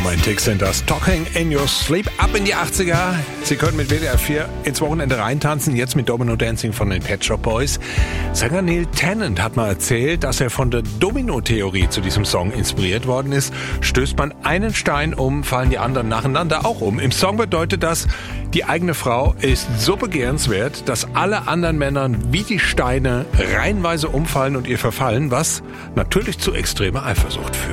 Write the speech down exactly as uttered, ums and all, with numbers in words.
Romantic sind das. Talking in Your Sleep. Ab in die achtziger. Sie können mit W D R vier ins Wochenende reintanzen. Jetzt mit Domino Dancing von den Pet Shop Boys. Sänger Neil Tennant hat mal erzählt, dass er von der Domino-Theorie zu diesem Song inspiriert worden ist. Stößt man einen Stein um, fallen die anderen nacheinander auch um. Im Song bedeutet das, die eigene Frau ist so begehrenswert, dass alle anderen Männer wie die Steine reihenweise umfallen und ihr verfallen, was natürlich zu extremer Eifersucht führt.